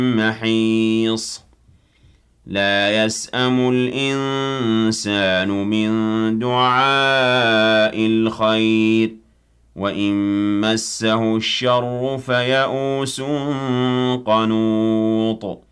محيص لا يسأم الإنسان من دعاء الخير وإن مسه الشر فيئوس قنوط